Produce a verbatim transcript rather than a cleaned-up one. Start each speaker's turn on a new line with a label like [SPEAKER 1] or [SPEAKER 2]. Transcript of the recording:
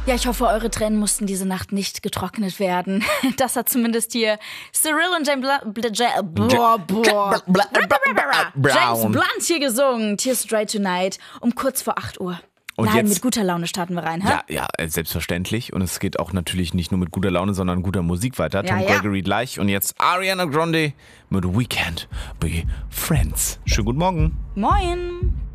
[SPEAKER 1] Ja, ich hoffe, eure Tränen mussten diese Nacht nicht getrocknet werden. Das hat zumindest hier Cyril und James Blunt, ja, boah, boah. James Blunt hier gesungen. Tears Dry Tonight um kurz vor acht Uhr.
[SPEAKER 2] Und
[SPEAKER 1] Nein,
[SPEAKER 2] jetzt,
[SPEAKER 1] mit guter Laune starten wir rein, hä?
[SPEAKER 2] Ja, ja, selbstverständlich. Und es geht auch natürlich nicht nur mit guter Laune, sondern guter Musik weiter.
[SPEAKER 1] Ja,
[SPEAKER 2] Tom
[SPEAKER 1] ja.
[SPEAKER 2] Gregory gleich. Und jetzt Ariana Grande mit We Can't Be Friends. Schönen guten Morgen.
[SPEAKER 1] Moin.